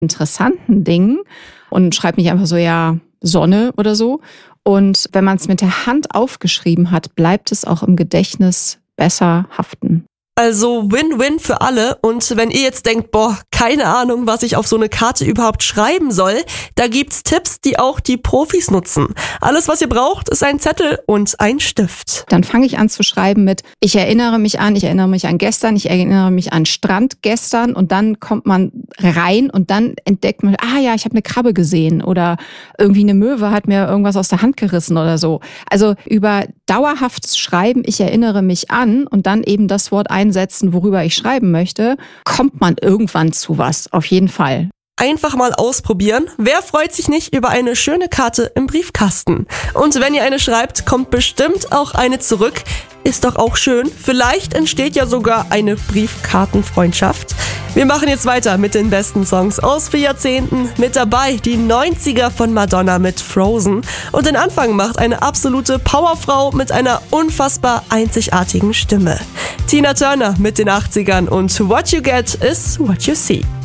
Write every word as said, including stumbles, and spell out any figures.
interessanten Dingen und schreibe nicht einfach so, ja, Sonne oder so. Und wenn man es mit der Hand aufgeschrieben hat, bleibt es auch im Gedächtnis besser haften. Also Win-Win für alle. Und wenn ihr jetzt denkt, boah, keine Ahnung, was ich auf so eine Karte überhaupt schreiben soll, da gibt's Tipps, die auch die Profis nutzen. Alles, was ihr braucht, ist ein Zettel und ein Stift. Dann fange ich an zu schreiben mit, ich erinnere mich an, ich erinnere mich an gestern, ich erinnere mich an Strand gestern, und dann kommt man rein und dann entdeckt man, ah ja, ich habe eine Krabbe gesehen oder irgendwie eine Möwe hat mir irgendwas aus der Hand gerissen oder so. Also über dauerhaftes Schreiben, ich erinnere mich an und dann eben das Wort einsetzen, worüber ich schreiben möchte, kommt man irgendwann zu was, auf jeden Fall. Einfach mal ausprobieren. Wer freut sich nicht über eine schöne Karte im Briefkasten? Und wenn ihr eine schreibt, kommt bestimmt auch eine zurück. Ist doch auch schön. Vielleicht entsteht ja sogar eine Briefkartenfreundschaft. Wir machen jetzt weiter mit den besten Songs aus vier Jahrzehnten. Mit dabei die neunziger von Madonna mit Frozen. Und den Anfang macht eine absolute Powerfrau mit einer unfassbar einzigartigen Stimme. Tina Turner mit den achtzigern und What You Get is What You See.